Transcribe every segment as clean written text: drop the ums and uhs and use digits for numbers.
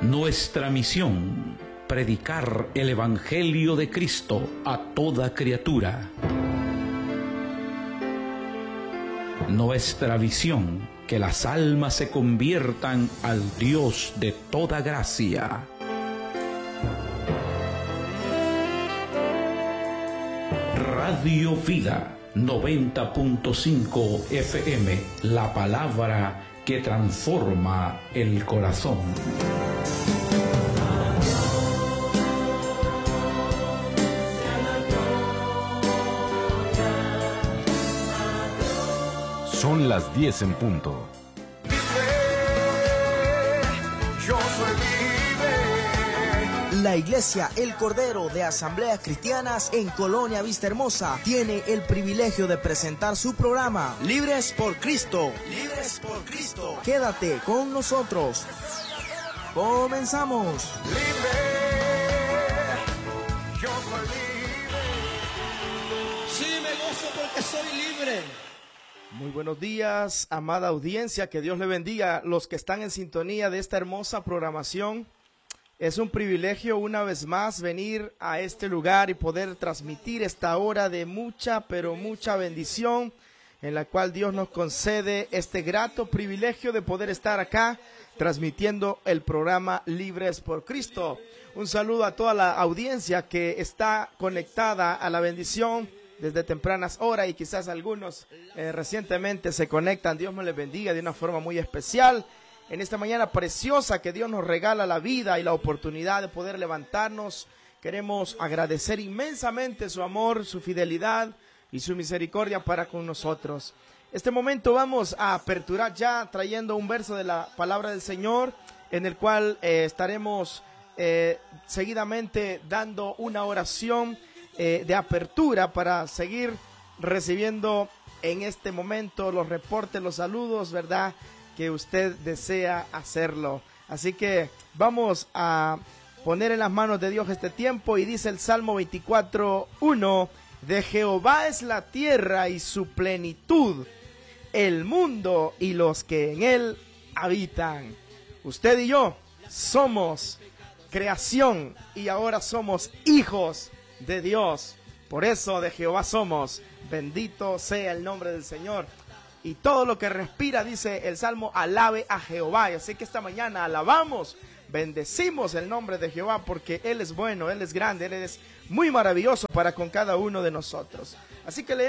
Nuestra misión: predicar el Evangelio de Cristo a toda criatura. Nuestra visión: que las almas se conviertan al Dios de toda gracia. Radio Vida 90.5 FM, la palabra que transforma el corazón. Son las 10 en punto. Yo soy libre. La Iglesia El Cordero de Asambleas Cristianas en Colonia Vista Hermosa tiene el privilegio de presentar su programa Libres por Cristo. Libres por Cristo. Quédate con nosotros. Comenzamos. Libre. Yo soy libre. Sí, me gozo porque soy libre. Muy buenos días, amada audiencia, que Dios le bendiga los que están en sintonía de esta hermosa programación. Es un privilegio una vez más venir a este lugar y poder transmitir esta hora de mucha, pero mucha bendición, en la cual Dios nos concede este grato privilegio de poder estar acá transmitiendo el programa Libres por Cristo. Un saludo a toda la audiencia que está conectada a la bendición desde tempranas horas, y quizás algunos recientemente se conectan. Dios me les bendiga de una forma muy especial en esta mañana preciosa que Dios nos regala la vida y la oportunidad de poder levantarnos. Queremos agradecer inmensamente su amor, su fidelidad y su misericordia para con nosotros. Este momento vamos a aperturar ya trayendo un verso de la palabra del Señor, en el cual estaremos seguidamente dando una oración de apertura para seguir recibiendo en este momento los reportes, los saludos, ¿verdad?, que usted desea hacerlo. Así que vamos a poner en las manos de Dios este tiempo, y dice el Salmo 24:1: de Jehová es la tierra y su plenitud, el mundo y los que en él habitan. Usted y yo somos creación y ahora somos hijos de Dios. Por eso de Jehová somos. Bendito sea el nombre del Señor. Y todo lo que respira, dice el Salmo, alabe a Jehová. Y así que esta mañana alabamos, bendecimos el nombre de Jehová, porque Él es bueno, Él es grande, Él es muy maravilloso para con cada uno de nosotros. Así que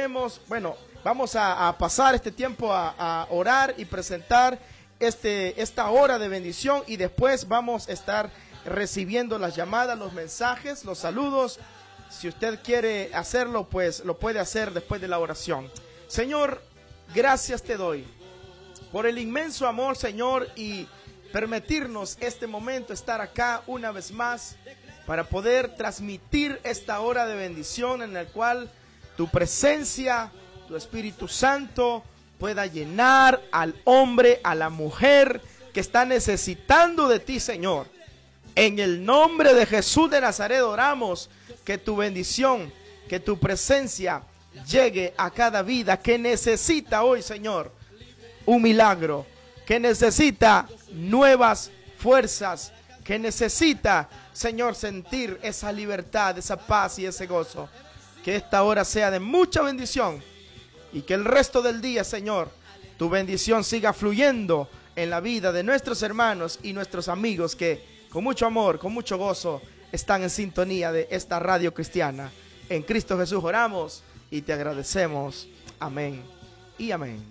vamos a pasar este tiempo a orar y presentar esta hora de bendición, y después vamos a estar recibiendo las llamadas, los mensajes, los saludos. Si usted quiere hacerlo, pues lo puede hacer después de la oración. Señor, gracias te doy por el inmenso amor, Señor, y permitirnos este momento estar acá una vez más para poder transmitir esta hora de bendición, en la cual tu presencia, tu Espíritu Santo pueda llenar al hombre, a la mujer que está necesitando de ti, Señor. En el nombre de Jesús de Nazaret oramos que tu bendición, que tu presencia llegue a cada vida que necesita hoy, Señor, un milagro, que necesita nuevas fuerzas, que necesita, Señor, sentir esa libertad, esa paz y ese gozo. Que esta hora sea de mucha bendición, y que el resto del día, Señor, tu bendición siga fluyendo en la vida de nuestros hermanos y nuestros amigos que con mucho amor, con mucho gozo están en sintonía de esta radio cristiana. En Cristo Jesús oramos y te agradecemos. Amén y amén.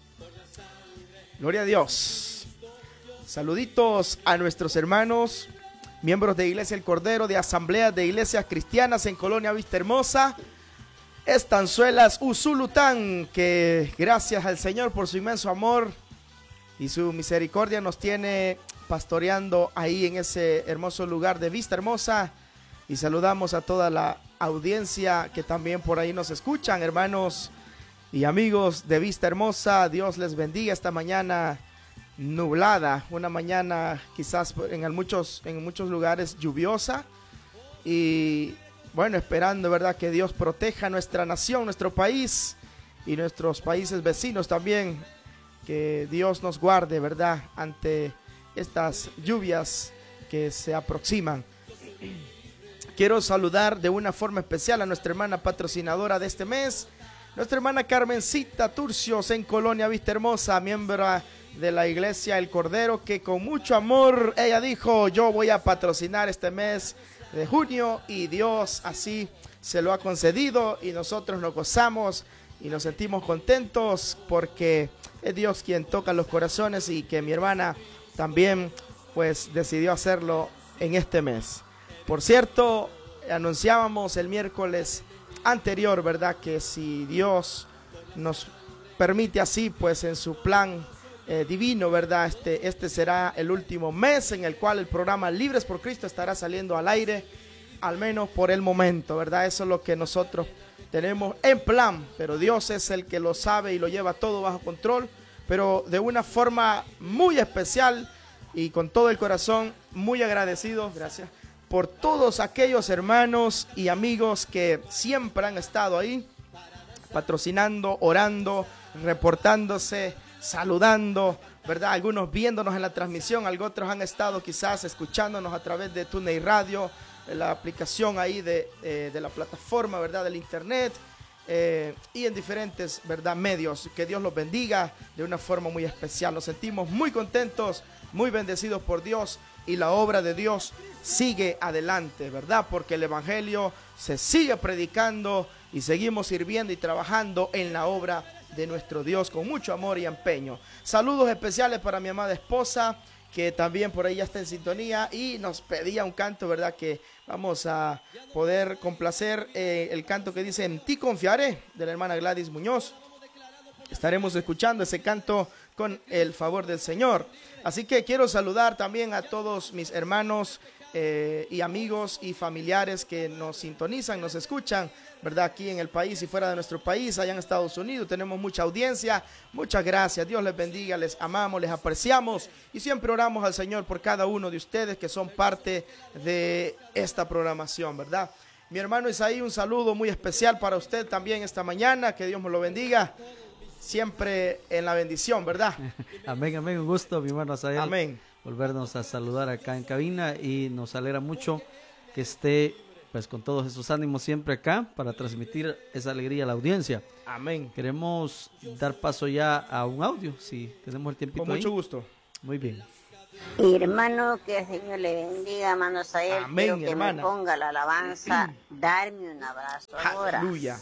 Gloria a Dios. Saluditos a nuestros hermanos, miembros de Iglesia El Cordero, de Asambleas de Iglesias Cristianas en Colonia Vista Hermosa, Estanzuelas, Usulután, que gracias al Señor por su inmenso amor y su misericordia nos tiene pastoreando ahí en ese hermoso lugar de Vista Hermosa. Y saludamos a toda la audiencia que también por ahí nos escuchan, hermanos y amigos de Vista Hermosa. Dios les bendiga esta mañana nublada, una mañana quizás en muchos lugares lluviosa, y bueno, esperando, ¿verdad?, que Dios proteja nuestra nación, nuestro país y nuestros países vecinos también, que Dios nos guarde, ¿verdad?, ante estas lluvias que se aproximan. Quiero saludar de una forma especial a nuestra hermana patrocinadora de este mes, nuestra hermana Carmencita Turcios en Colonia Vista Hermosa, miembro de la iglesia El Cordero, que con mucho amor ella dijo: yo voy a patrocinar este mes de junio, y Dios así se lo ha concedido, y nosotros nos gozamos y nos sentimos contentos porque es Dios quien toca los corazones, y que mi hermana también pues decidió hacerlo en este mes. Por cierto, anunciábamos el miércoles anterior, ¿verdad?, que si Dios nos permite así, pues en su plan divino, ¿verdad?, este será el último mes en el cual el programa Libres por Cristo estará saliendo al aire, al menos por el momento, ¿verdad? Eso es lo que nosotros tenemos en plan, pero Dios es el que lo sabe y lo lleva todo bajo control, pero de una forma muy especial y con todo el corazón muy agradecido, gracias, por todos aquellos hermanos y amigos que siempre han estado ahí, patrocinando, orando, reportándose, saludando, ¿verdad? Algunos viéndonos en la transmisión, otros han estado quizás escuchándonos a través de TuneIn Radio, la aplicación ahí de la plataforma, ¿verdad?, del internet, y en diferentes, ¿verdad?, medios. Que Dios los bendiga de una forma muy especial. Nos sentimos muy contentos, muy bendecidos por Dios, y la obra de Dios sigue adelante, ¿verdad? Porque el evangelio se sigue predicando y seguimos sirviendo y trabajando en la obra de nuestro Dios con mucho amor y empeño. Saludos especiales para mi amada esposa, que también por ahí ya está en sintonía y nos pedía un canto, ¿verdad?, que vamos a poder complacer, el canto que dice En ti confiaré, de la hermana Gladys Muñoz. Estaremos escuchando ese canto con el favor del Señor. Así que quiero saludar también a todos mis hermanos y amigos y familiares que nos sintonizan, nos escuchan, ¿verdad?, aquí en el país y fuera de nuestro país, allá en Estados Unidos. Tenemos mucha audiencia, muchas gracias, Dios les bendiga, les amamos, les apreciamos y siempre oramos al Señor por cada uno de ustedes que son parte de esta programación, ¿verdad? Mi hermano Isaí, un saludo muy especial para usted también esta mañana, que Dios me lo bendiga, siempre en la bendición, ¿verdad? Amén, amén, un gusto, mi hermano Isaí. Amén. Volvernos a saludar acá en cabina, y nos alegra mucho que esté pues con todos esos ánimos siempre acá para transmitir esa alegría a la audiencia. Amén. Queremos dar paso ya a un audio, si tenemos el tiempito. Con mucho ahí. Gusto. Muy bien. Hermano, que el Señor le bendiga, hermano Sael. Amén, quiero que hermana. me ponga la alabanza, darme un abrazo ahora. Aleluya.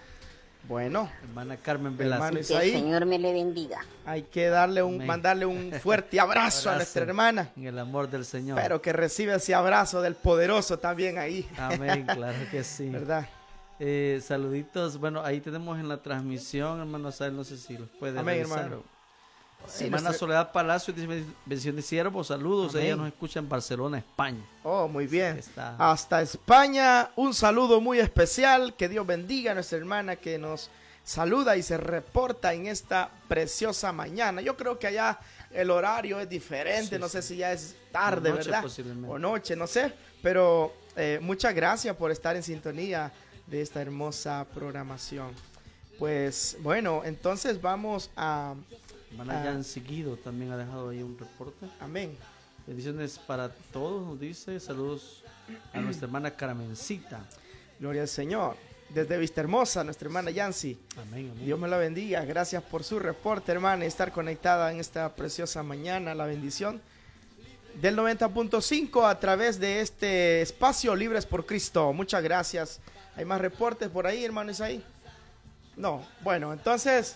Bueno, Hermana Carmen hermano Velasco. Que el Isaí, Señor me le bendiga. hay que darle Amén. mandarle un fuerte abrazo a nuestra hermana, En el amor del Señor. pero que recibe ese abrazo del poderoso también ahí, Amén, claro que sí. ¿verdad? Saluditos, bueno, ahí tenemos en la transmisión, hermano Sael, no sé si los puede Amén, revisar. hermano. Sí, Hermana nuestra- Soledad Palacio dice bendición de siervo, saludos. Amén. Ella nos escucha en Barcelona, España. Oh, muy bien. Está- Hasta España, un saludo muy especial. Que Dios bendiga a nuestra hermana que nos saluda y se reporta en esta preciosa mañana. Yo creo que allá el horario es diferente, Sí, no sí. sé si ya es tarde, O noche, ¿verdad? posiblemente. O noche, no sé. Pero muchas gracias por estar en sintonía de esta hermosa programación. Pues bueno, entonces vamos a... Hermana Jan Seguido también ha dejado ahí un reporte. Amén. Bendiciones para todos, nos dice. Saludos a nuestra hermana Carmencita. Gloria al Señor. Desde Vista Hermosa, nuestra hermana Yancy. Amén, amén. Dios me la bendiga. Gracias por su reporte, hermana, y estar conectada en esta preciosa mañana. La bendición del 90.5 a través de este espacio Libres por Cristo. Muchas gracias. ¿Hay más reportes por ahí, hermano Isaí? No. Bueno, entonces,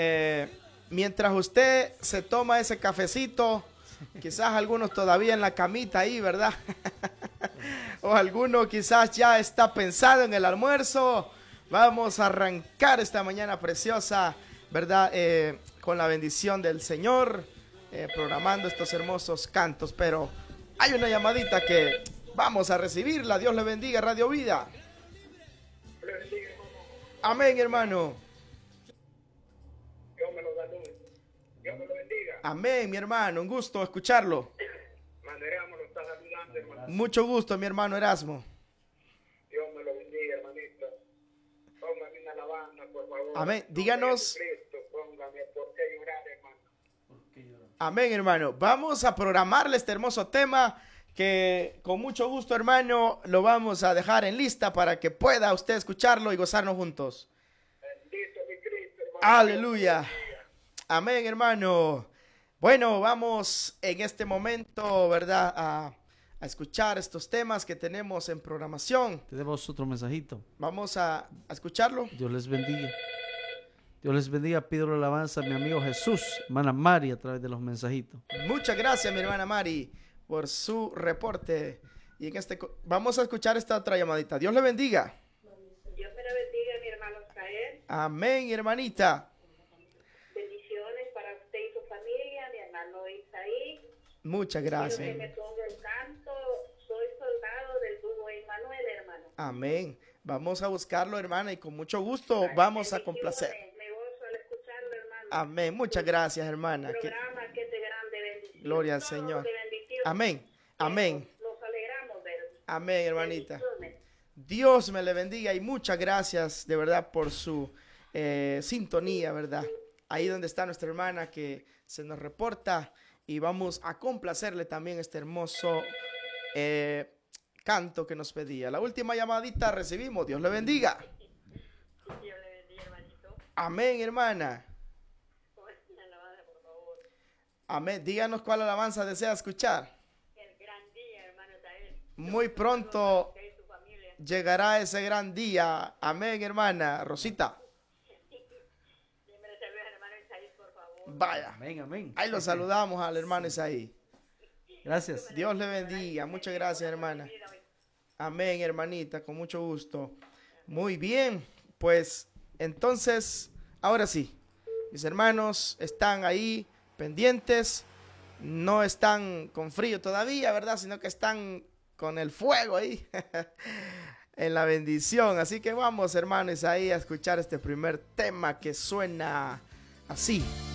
mientras usted se toma ese cafecito, quizás algunos todavía en la camita ahí, ¿verdad? O alguno quizás ya está pensado en el almuerzo. Vamos a arrancar esta mañana preciosa, ¿verdad? Con la bendición del Señor, programando estos hermosos cantos. Pero hay una llamadita que vamos a recibirla. Dios le bendiga, Radio Vida. Amén, hermano. Dios me lo salude. Dios me lo bendiga. Amén, mi hermano. Un gusto escucharlo. Manderamos lo está saludando, hermano. Mucho gusto, mi hermano Erasmo. Dios me lo bendiga, hermanito. Póngame una alabanza, por favor. Amén. Díganos. Cristo, póngame por qué llorar, hermano. Amén, hermano. Vamos a programarle este hermoso tema que con mucho gusto, hermano, lo vamos a dejar en lista para que pueda usted escucharlo y gozarnos juntos. Bendito mi Cristo, hermano. Aleluya. Amén, hermano. Bueno, vamos en este momento, ¿verdad? A escuchar estos temas que tenemos en programación. Tenemos otro mensajito. Vamos a escucharlo. Dios les bendiga. Dios les bendiga. Pido la alabanza a mi amigo Jesús, hermana Mari, a través de los mensajitos. Muchas gracias, mi hermana Mari, por su reporte. Y vamos a escuchar esta otra llamadita. Dios le bendiga. Dios me la bendiga, mi hermano Israel. Amén, hermanita. Bendiciones para usted y su familia, mi hermano Isaí. Muchas Quiero que gracias. me ponga el canto. Soy soldado del dúo Emmanuel, hermano. Amén. Vamos a buscarlo, hermana, y con mucho gusto vamos a complacer. Me gozo al escucharlo, hermano. Amén. Muchas gracias, hermana. Programa que es de grande bendición. Gloria al Todo Señor. de bendición. Amén. Amén. Nos alegramos de él. Amén, hermanita. Bendiciones. Dios me le bendiga y muchas gracias de verdad por su sintonía, ¿verdad? Ahí donde está nuestra hermana que se nos reporta y vamos a complacerle también este hermoso canto que nos pedía. La última llamadita recibimos. Dios le bendiga. Dios le bendiga, hermanito. Amén, hermana. Una alabanza, por favor. Amén. Díganos cuál alabanza desea escuchar. El gran día, hermano Israel. Muy pronto Usted y su familia. llegará ese gran día. Amén, hermana. Rosita. Siempre se ve, hermano Isaí, por favor. Vaya. Amén, amén. Ahí lo saludamos al hermano Isaí. Gracias. Dios le bendiga. Muchas gracias, hermana. Amén, hermanita, con mucho gusto. Muy bien, pues entonces, ahora sí, mis hermanos están ahí pendientes, no están con frío todavía, ¿verdad? Sino que están con el fuego ahí, en la bendición. Así que vamos, hermanos, ahí a escuchar este primer tema que suena así.